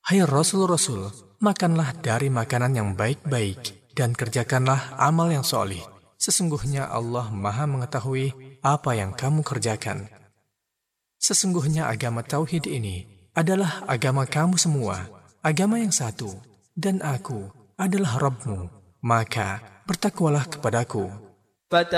Hai Rasul-Rasul, makanlah dari makanan yang baik-baik dan kerjakanlah amal yang solih. Sesungguhnya Allah Maha mengetahui apa yang kamu kerjakan. Sesungguhnya agama Tauhid ini adalah agama kamu semua, agama yang satu, dan aku adalah Rabbmu, maka bertakwalah kepadaku.